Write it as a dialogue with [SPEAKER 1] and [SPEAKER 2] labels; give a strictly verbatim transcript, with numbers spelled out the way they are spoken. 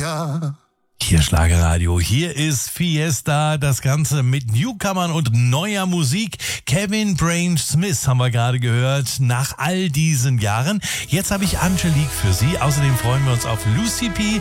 [SPEAKER 1] Fiesta.
[SPEAKER 2] Hier Schlagerradio, hier ist Fiesta, das Ganze mit Newcomern und neuer Musik. Kevin Brain Smith haben wir gerade gehört, nach all diesen Jahren. Jetzt habe ich Angelique für Sie. Außerdem freuen wir uns auf Lucy P.